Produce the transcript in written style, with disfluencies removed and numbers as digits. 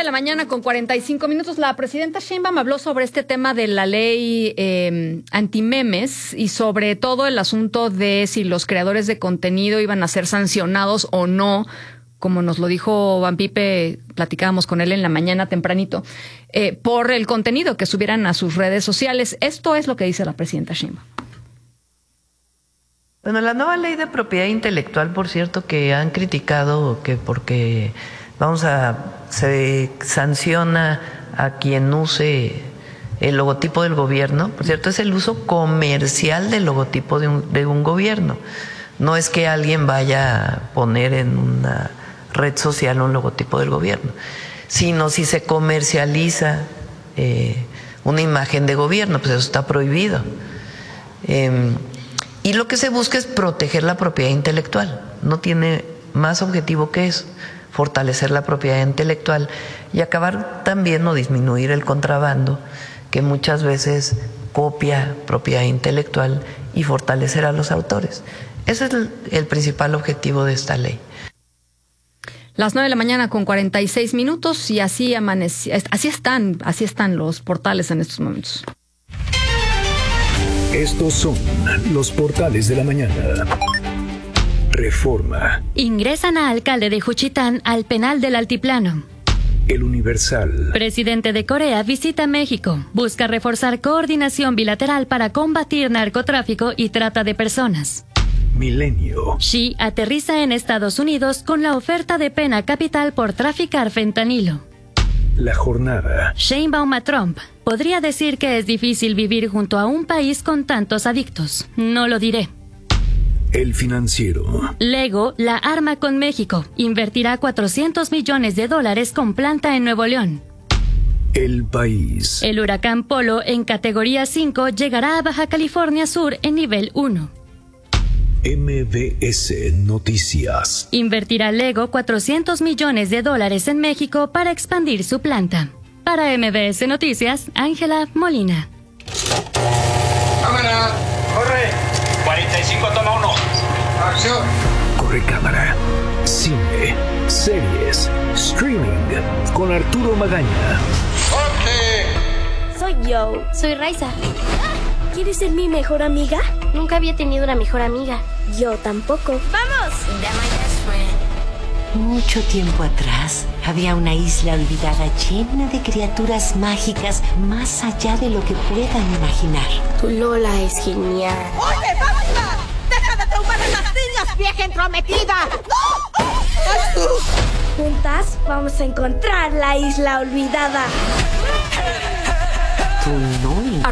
9:45 a.m. La presidenta Sheinbaum habló sobre este tema de la ley antimemes y sobre todo el asunto de si los creadores de contenido iban a ser sancionados o no, como nos lo dijo Van Pipe, platicábamos con él en la mañana tempranito, por el contenido que subieran a sus redes sociales. Esto es lo que dice la presidenta Sheinbaum. Bueno, la nueva ley de propiedad intelectual, por cierto, que han criticado que porque se sanciona a quien use el logotipo del gobierno, por cierto, es el uso comercial del logotipo de un gobierno. No es que alguien vaya a poner en una red social un logotipo del gobierno, sino si se comercializa una imagen de gobierno, pues eso está prohibido. Y lo que se busca es proteger la propiedad intelectual. No tiene más objetivo que eso, fortalecer la propiedad intelectual y acabar también o disminuir el contrabando que muchas veces copia propiedad intelectual y fortalecer a los autores. Ese es el principal objetivo de esta ley. Las 9:46 a.m. y así están los portales en estos momentos. Estos son los portales de la mañana. Reforma. Ingresan a alcalde de Juchitán al penal del Altiplano. El Universal. Presidente de Corea visita México. Busca reforzar coordinación bilateral para combatir narcotráfico y trata de personas. Milenio. Xi aterriza en Estados Unidos con la oferta de pena capital por traficar fentanilo. La Jornada. Sheinbaum a Trump. Podría decir que es difícil vivir junto a un país con tantos adictos. No lo diré. El Financiero. Lego la arma con México. Invertirá $400 millones con planta en Nuevo León. El País. El huracán Polo en categoría 5 llegará a Baja California Sur en nivel 1. MBS Noticias. Invertirá Lego $400 millones en México para expandir su planta. Para MBS Noticias, Ángela Molina. ¡Cámara! ¡Corre! 45, toma 1. ¡Acción! Corre cámara. Cine, series, streaming con Arturo Magaña. ¡Corte! Soy Joe. Soy Raiza. ¿Quieres ser mi mejor amiga? Nunca había tenido una mejor amiga. Yo tampoco. ¡Vamos! Mucho tiempo atrás, había una isla olvidada llena de criaturas mágicas más allá de lo que puedan imaginar. Tu Lola es genial. ¡Oye, basta! ¡Deja de traumar a las niñas, vieja entrometida! Juntas vamos a encontrar la isla olvidada. Tú no